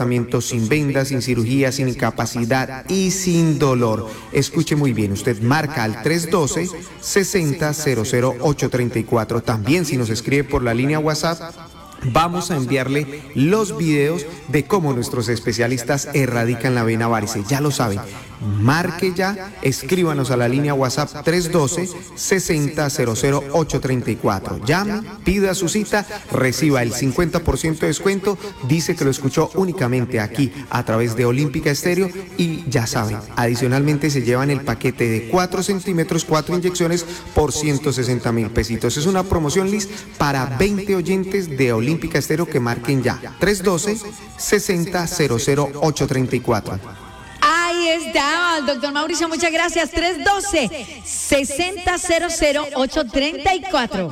tratamiento, sin vendas, sin cirugía, sin incapacidad y sin dolor. Escuche muy bien, usted marca al 312-60-00834. También si nos escribe por la línea WhatsApp, vamos a enviarle los videos de cómo nuestros especialistas erradican la vena varice. Ya lo saben, marque ya, escríbanos a la línea WhatsApp 312-60-00834. Llame, pida su cita, reciba el 50% de descuento, dice que lo escuchó únicamente aquí a través de Olímpica Estéreo y ya saben, adicionalmente se llevan el paquete de 4 centímetros, 4 inyecciones por 160.000 pesitos. Es una promoción, Liz, para 20 oyentes de Olímpica Estéreo que marquen ya 312-60-00834. Ahí está, doctor Mauricio, muchas gracias. 312-60-00834.